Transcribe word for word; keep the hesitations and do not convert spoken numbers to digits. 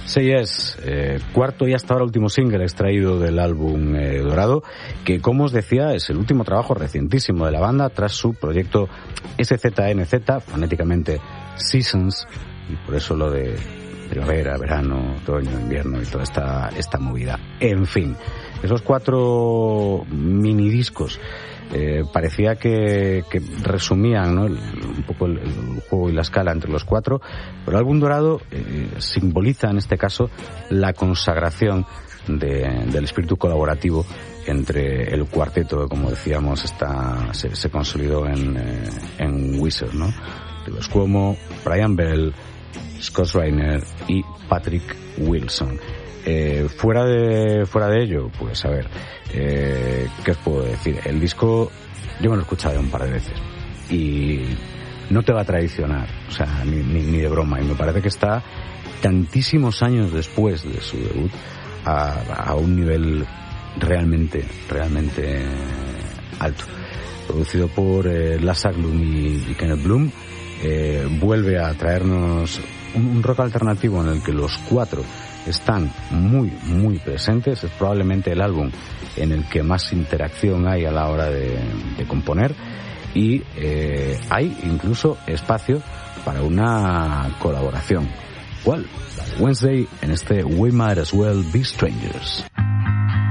Sí es, eh, cuarto y hasta ahora último single extraído del álbum eh, Dorado, que como os decía es el último trabajo recientísimo de la banda tras su proyecto S Z N Z, fonéticamente Seasons, y por eso lo de primavera, verano, otoño, invierno y toda esta, esta movida. En fin, esos cuatro minidiscos Eh, parecía que, que resumían, ¿no?, el, un poco el, el juego y la escala entre los cuatro, pero el álbum Dorado eh, simboliza en este caso la consagración de, del espíritu colaborativo entre el cuarteto que, como decíamos, está, se, se consolidó en, eh, en Weezer, ¿no? Los Cuomo, Brian Bell, Scott Reiner y Patrick Wilson. Eh, fuera de fuera de ello, pues a ver, eh, ¿qué os puedo decir? El disco yo me lo he escuchado un par de veces y no te va a traicionar, o sea, ni, ni, ni de broma, y me parece que está tantísimos años después de su debut a, a un nivel realmente, realmente alto. Producido por eh, Lasse Hagglund y, y Kenneth Bloom, eh, vuelve a traernos un, un rock alternativo en el que los cuatro están muy, muy presentes. Es probablemente el álbum en el que más interacción hay a la hora de, de componer, y eh, hay incluso espacio para una colaboración. ¿Cuál? La de Wednesday en este We Might As Well Be Strangers.